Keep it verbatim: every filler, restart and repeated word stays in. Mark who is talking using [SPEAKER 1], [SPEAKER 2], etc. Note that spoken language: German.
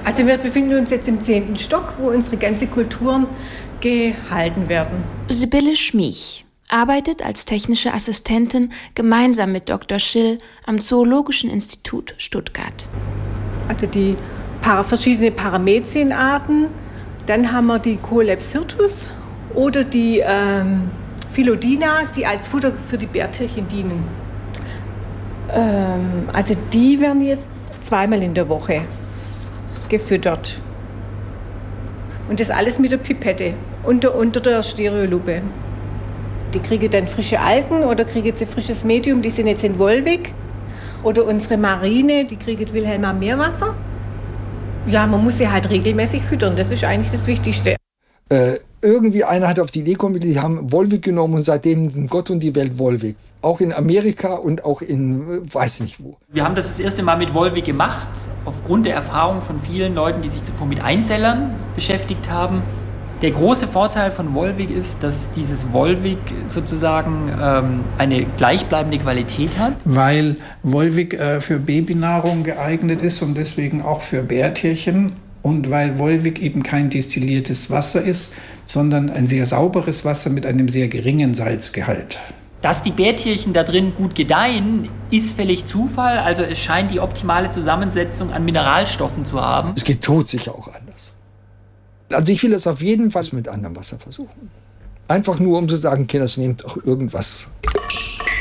[SPEAKER 1] Also wir befinden uns jetzt im zehnten Stock, wo unsere ganzen Kulturen gehalten werden.
[SPEAKER 2] Sibylle Schmiech arbeitet als technische Assistentin gemeinsam mit Doktor Schill am Zoologischen Institut Stuttgart.
[SPEAKER 1] Also die para- verschiedene Paramecienarten, dann haben wir die Coleps hirtus oder die ähm, Philodinas, die als Futter für die Bärtierchen dienen. Ähm, also die werden jetzt zweimal in der Woche gefüttert. Und das alles mit der Pipette unter, unter der Stereolupe. Die kriegen dann frische Algen oder kriegen jetzt ein frisches Medium, die sind jetzt in Wolvik. Oder unsere Marine, die kriegen Wilhelma Meerwasser. Ja, man muss sie halt regelmäßig füttern, das ist eigentlich das Wichtigste.
[SPEAKER 3] Äh, irgendwie einer hat auf die Idee gekommen, die haben Wolvik genommen und seitdem Gott und die Welt Wolvik. Auch in Amerika und auch in, weiß nicht wo.
[SPEAKER 4] Wir haben das das erste Mal mit Wolvik gemacht, aufgrund der Erfahrung von vielen Leuten, die sich zuvor mit Einzellern beschäftigt haben. Der große Vorteil von Wolvik ist, dass dieses Wolvik sozusagen ähm, eine gleichbleibende Qualität hat.
[SPEAKER 5] Weil Wolvik äh, für Babynahrung geeignet ist und deswegen auch für Bärtierchen. Und weil Wolvik eben kein destilliertes Wasser ist, sondern ein sehr sauberes Wasser mit einem sehr geringen Salzgehalt.
[SPEAKER 4] Dass die Bärtierchen da drin gut gedeihen, ist völlig Zufall. Also es scheint die optimale Zusammensetzung an Mineralstoffen zu haben.
[SPEAKER 3] Es geht tot sicher auch anders. Also ich will das auf jeden Fall mit anderem Wasser versuchen. Einfach nur, um zu sagen, Kinders, nehmt auch irgendwas.